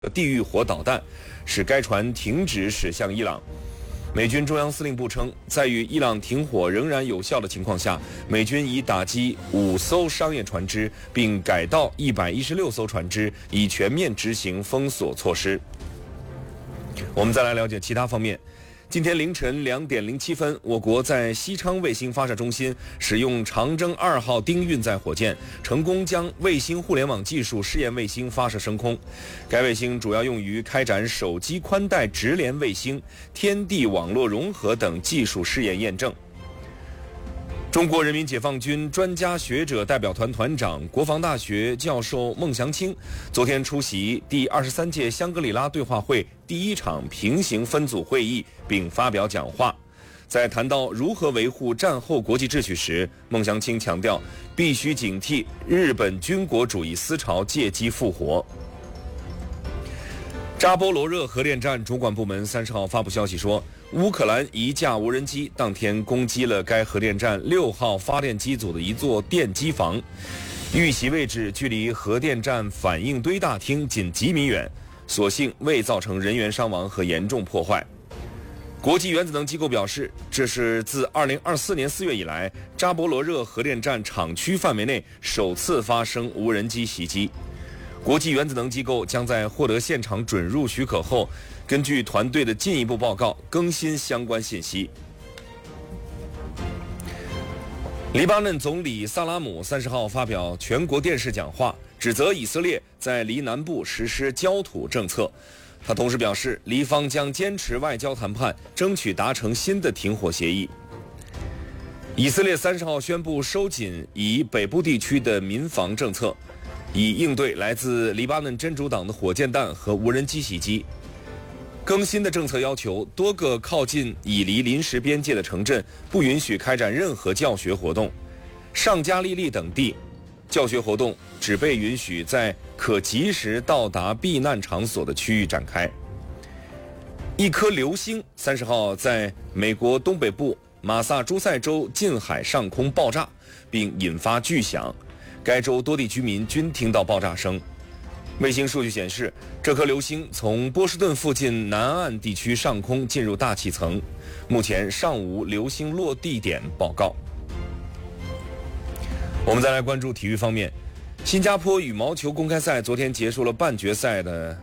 地狱火导弹，使该船停止驶向伊朗。美军中央司令部称，在与伊朗停火仍然有效的情况下，美军已打击5艘商业船只，并改道116艘船只，以全面执行封锁措施。我们再来了解其他方面。今天凌晨2点07分，我国在西昌卫星发射中心使用长征2号丁运载火箭，成功将卫星互联网技术试验卫星发射升空。该卫星主要用于开展手机宽带直连卫星、天地网络融合等技术试验验证。中国人民解放军专家学者代表团团长、国防大学教授孟祥青昨天出席第23届香格里拉对话会第1场平行分组会议，并发表讲话。在谈到如何维护战后国际秩序时，孟祥青强调，必须警惕日本军国主义思潮借机复活。扎波罗热核电站主管部门30号发布消息说，乌克兰一架无人机当天攻击了该核电站6号发电机组的一座电机房，遇袭位置距离核电站反应堆大厅仅几米远，所幸未造成人员伤亡和严重破坏。国际原子能机构表示，这是自2024年4月以来，扎波罗热核电站厂区范围内首次发生无人机袭击。国际原子能机构将在获得现场准入许可后，根据团队的进一步报告更新相关信息。黎巴嫩总理萨拉姆30号发表全国电视讲话，指责以色列在黎南部实施焦土政策。他同时表示，黎方将坚持外交谈判，争取达成新的停火协议。以色列30号宣布收紧以北部地区的民防政策，以应对来自黎巴嫩真主党的火箭弹和无人机袭击。更新的政策要求多个靠近以黎临时边界的城镇不允许开展任何教学活动，上加利利等地教学活动只被允许在可及时到达避难场所的区域展开。一颗流星30号在美国东北部马萨诸塞州近海上空爆炸，并引发巨响，该州多地居民均听到爆炸声。卫星数据显示，这颗流星从波士顿附近南岸地区上空进入大气层，目前尚无流星落地点报告。我们再来关注体育方面，新加坡羽毛球公开赛昨天结束了半决赛的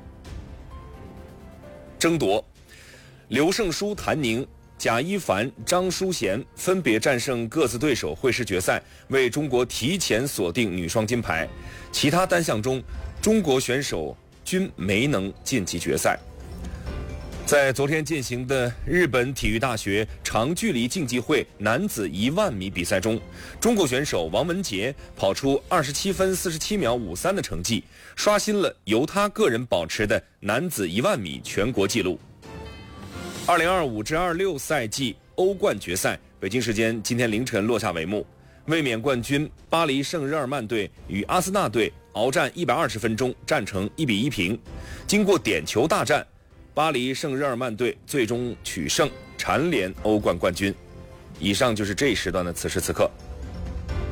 争夺，刘胜书、谭宁、贾一凡、张淑娴分别战胜各自对手，会师决赛，为中国提前锁定女双金牌。其他单项中，中国选手均没能晋级决赛。在昨天进行的日本体育大学长距离竞技会男子10000米比赛中，中国选手王文杰跑出27分47秒53的成绩，刷新了由他个人保持的男子10000米全国纪录。2025至26赛季欧冠决赛，北京时间今天凌晨落下帷幕。卫冕冠军巴黎圣日耳曼队与阿森纳队鏖战120分钟，战成1-1平。经过点球大战，巴黎圣日耳曼队最终取胜，蝉联欧冠冠军。以上就是这一时段的此时此刻。